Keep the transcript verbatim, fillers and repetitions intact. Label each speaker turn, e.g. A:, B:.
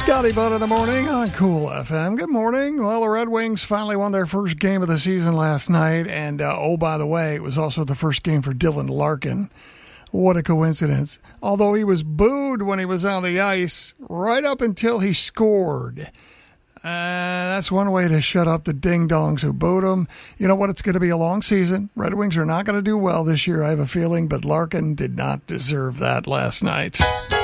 A: Scotty Butt in the morning on Cool F M. Good morning. Well, the Red Wings finally won their first game of the season last night. And, uh, oh, by the way, it was also the first game for Dylan Larkin. What a coincidence. Although he was booed when he was on the ice right up until he scored. Uh, that's one way to shut up the ding-dongs who booed him. You know what? It's going to be a long season. Red Wings are not going to do well this year, I have a feeling, but Larkin did not deserve that last night.